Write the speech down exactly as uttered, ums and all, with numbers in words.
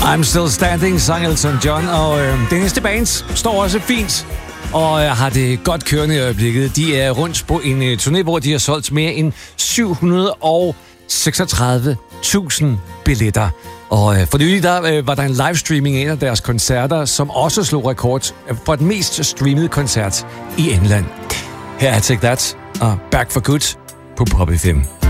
I'm Still Standing, sang Elton John, og øh, det næste band står også fint og øh, har det godt kørende i øjeblikket. De er rundt på en øh, turné, hvor de har solgt mere end syv hundrede og seksogtredive tusind billetter. Og øh, for nylig der øh, var der en livestreaming af en af deres koncerter, som også slog rekord for den mest streamede koncert i England. Her er Take That og Back for Good på Pop F M.